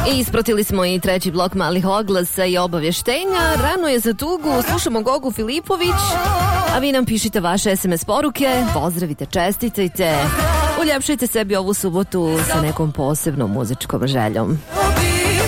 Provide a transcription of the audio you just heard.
I ispratili smo i treći blok malih oglasa i obavještenja. Rano je za tugu, slušamo Gogu Filipović, a vi nam pišite vaše SMS poruke, pozdravite, čestitajte, uljepšajte sebi ovu subotu sa nekom posebnom muzičkom željom.